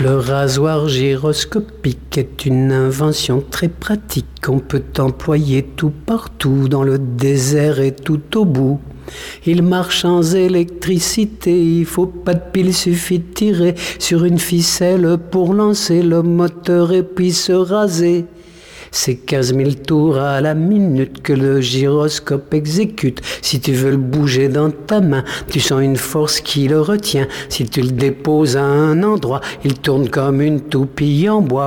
Le rasoir gyroscopique est une invention très pratique. On peut employer tout partout, dans le désert et tout au bout. Il marche sans électricité, il faut pas de pile, suffit de tirer sur une ficelle pour lancer le moteur et puis se raser. C'est 15 000 tours à la minute que le gyroscope exécute. Si tu veux le bouger dans ta main, tu sens une force qui le retient. Si tu le déposes à un endroit, il tourne comme une toupie en bois.